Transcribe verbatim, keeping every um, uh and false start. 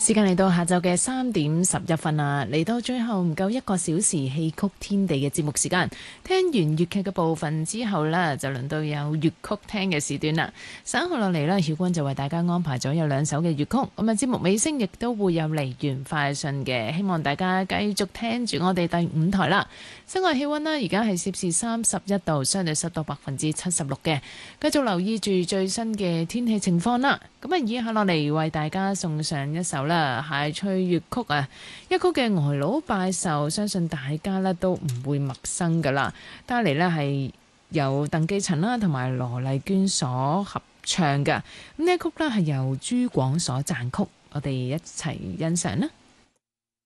時間嚟到下晝嘅三點十一分啦，嚟到最後唔夠一個小時戲曲天地嘅節目時間。聽完粵劇嘅部分之後呢，就輪到有粵曲聽嘅時段啦。稍後落嚟呢，曉君就為大家安排咗有兩首嘅粵曲。咁啊，節目尾聲亦都會有梨園快訊嘅，希望大家繼續聽住我哋第五台啦。室外氣溫呢，而家係攝氏三十一度，相對濕度百分之七十六嘅。繼續留意住最新嘅天氣情況啦。咁啊，以下落嚟為大家送上一首啦，諧趣粵曲啊，一曲嘅《呆佬拜壽》，相信大家咧都唔會陌生噶啦。帶嚟呢係由鄧寄塵啦同埋羅麗娟所合唱嘅，咁呢一曲呢係由朱廣所撰曲，我哋一齊欣賞啦。